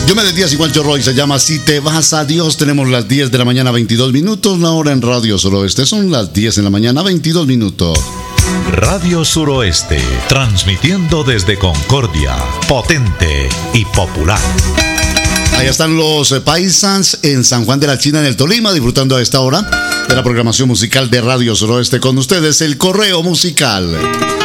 Diomedes Díaz y Juancho Roy, se llama Si te vas a Dios. Tenemos las 10 de la mañana, 22 minutos. La hora en Radio Suroeste son las 10 de la mañana, 22 minutos. Radio Suroeste, transmitiendo desde Concordia, potente y popular. Allá están los paisans en San Juan de la China, en el Tolima, disfrutando a esta hora de la programación musical de Radio Suroeste. Con ustedes, el Correo Musical.